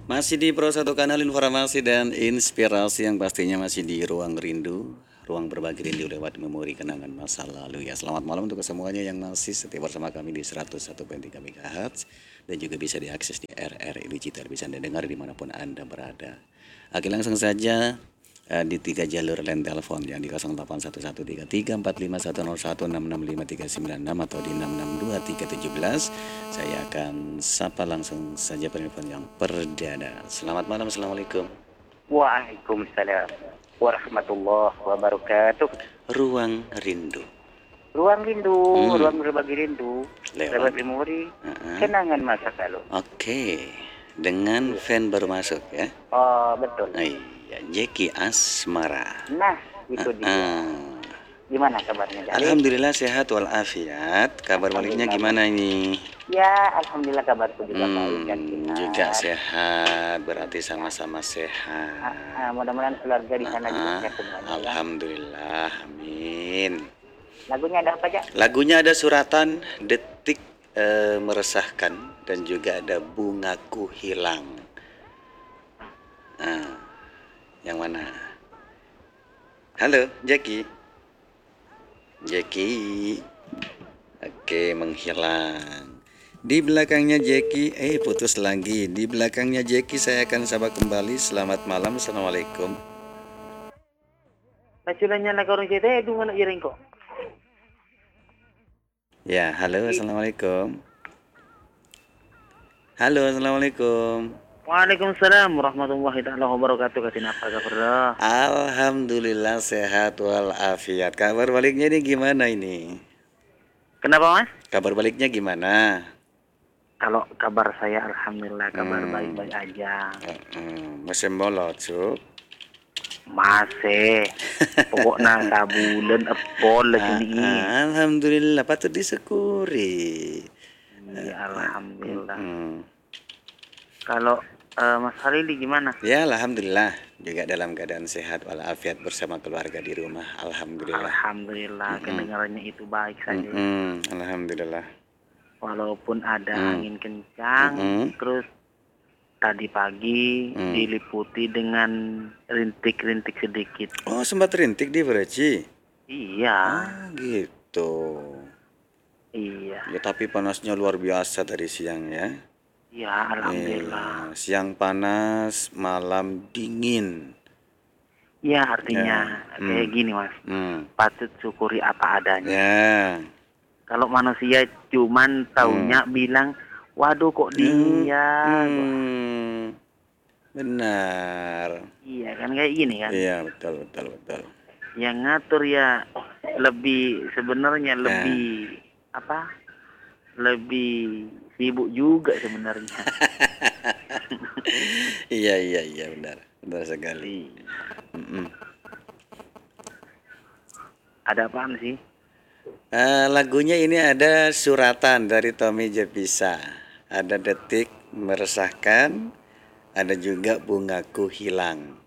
Masih di Pro Satu Kanal informasi dan inspirasi yang pastinya masih di Ruang Rindu, ruang berbagi rindu lewat memori kenangan masa lalu ya. Selamat malam untuk semuanya yang masih setia bersama kami di 101,3 MHz dan juga bisa diakses di RRI Digital, bisa Anda dengar dimanapun Anda berada. Oke, langsung saja di tiga jalur line telepon yang di 0813345101665396 atau di 662 saya akan sapa langsung saja penelpon yang perdana. Selamat malam, assalamualaikum. Waalaikumsalam warahmatullahi wabarakatuh. Ruang Rindu. Ruang rindu, Hmm, ruang berbagi rindu, lewat. lewat memori, Uh-uh. kenangan masa lalu. Oke, dengan Iya. fan baru masuk ya. Oh, betul. Iya, Jeki Asmara. Nah, itu dia. Uh-uh. Gimana kabarnya, Jali? Alhamdulillah sehat walafiat. Kabar baliknya Alhamdulillah baik. gimana ini? Ya, alhamdulillah kabarku juga baik dan Juga sehat. sehat, berarti Ya, sama-sama sehat. mudah-mudahan keluarga di sana juga Ah, sehat semuanya ya. Alhamdulillah, amin. Lagunya ada apa aja? Lagunya ada Suratan, Detik, Meresahkan, dan juga ada Bungaku Hilang. Ah, yang mana? Halo, Jackie. Jackie. Oke, menghilang. Di belakangnya Jackie, putus lagi. Di belakangnya Jackie saya akan sapa kembali. Selamat malam, assalamualaikum. Paculannya nakarong kita, dungan iring ko. Ya, halo, assalamualaikum. Halo, assalamualaikum. Waalaikumsalam warahmatullahi taala wabarakatuh. Katin apa kabar? Alhamdulillah sehat walafiat. Kabar baliknya ini gimana ini? Kenapa, Mas? Kabar baliknya gimana? Kalau kabar saya alhamdulillah kabar Hmm, baik-baik aja. Musim bolot, Cuk. Masih. Pokoknya sabulan epol lah sini. Alhamdulillah patut disyukuri. Iya, alhamdulillah. Hmm. Kalau Mas Halili gimana? Ya, alhamdulillah juga dalam keadaan sehat walafiat bersama keluarga di rumah. Alhamdulillah. Alhamdulillah kedengarannya itu baik saja ya. Alhamdulillah. Walaupun ada Hmm. angin kencang, Mm-mm. terus tadi pagi diliputi dengan rintik-rintik sedikit. Oh, sempat rintik di Beraci. Iya, Oh, gitu. iya, Ya, tapi panasnya luar biasa tadi siang ya. iya, alhamdulillah. Siang panas, malam dingin. Ya, artinya Ya. kayak gini, Mas. Hmm. Patut syukuri apa adanya. Ya. Kalau manusia cuman taunya bilang, waduh kok dingin ya. Benar. Iya kan kayak gini kan. Iya, betul, betul, betul. Yang ngatur ya lebih sebenarnya Ya. lebih apa? Lebih sibuk juga sebenarnya. Iya, iya, iya, benar. Benar sekali. Iya. Ada apaan sih? Lagunya ini ada Suratan dari Tommy Jepisa. Ada Detik, Meresahkan. Ada juga Bungaku Hilang.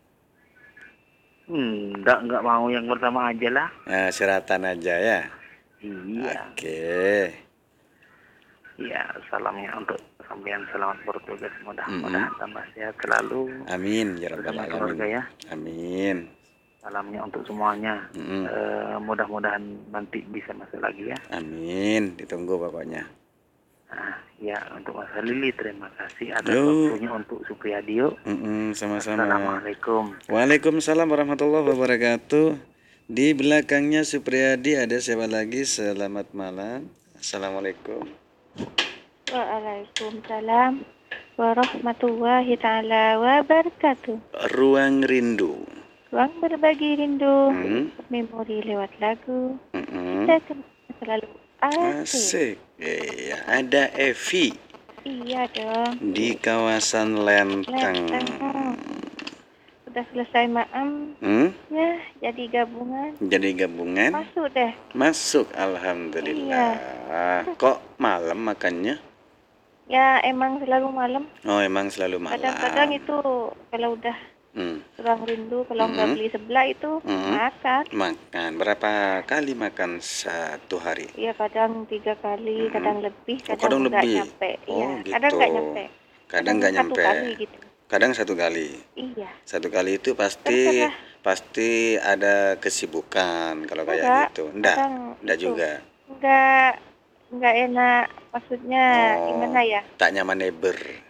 Enggak mau yang pertama aja lah. Suratan aja ya. Iya. Oke. Iya, salamnya untuk sampean selamat bertugas. Mudah-mudahan tambah sehat selalu. Amin ya rabbal Bersama alamin. keluarga ya. Amin. Salamnya untuk semuanya. Mudah-mudahan nanti bisa masuk lagi ya. Amin. Ditunggu pokoknya. Nah, ya untuk Mas Halili terima kasih atas Yo. waktunya untuk Supriyadio. Sama-sama. Assalamualaikum. Waalaikumsalam warahmatullahi wabarakatuh. Di belakangnya Supriyadi ada siapa lagi? Selamat malam. Assalamualaikum. Waalaikumsalam warahmatullahi taala wabarakatuh. Ruang Rindu. Ruang berbagi rindu, memori lewat lagu. Mm-mm. Kita akan selalu asik. Asik. Iya, ada Evi Iya dong. di kawasan Lenteng. Sudah selesai maam. Ya, jadi gabungan. Jadi gabungan? Masuk deh. Masuk, alhamdulillah. Iya. Kok malam makannya? Ya, emang selalu malam. Oh, emang selalu malam. Kadang-kadang itu kalau udah ruang rindu, kalau nggak beli sebelah itu makan. Makan. Berapa kali makan satu hari? Iya, kadang 3 kali, kadang lebih, kadang kadang nggak lebih. nyampe. Oh, Iya, gitu. kadang nggak nyampe. Kadang nggak satu nyampe. kali gitu. Kadang 1 kali. Iya. Satu kali itu Terserah. pasti ada kesibukan kalau kayak Enggak, gitu. kadang Enggak itu juga. enggak enak, maksudnya Oh, gimana ya? tak nyaman neighbor.